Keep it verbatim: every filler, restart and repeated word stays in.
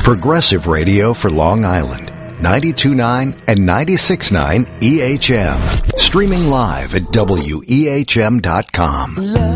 Progressive radio for Long Island. ninety-two point nine and ninety-six point nine E H M. Streaming live at W E H M dot com.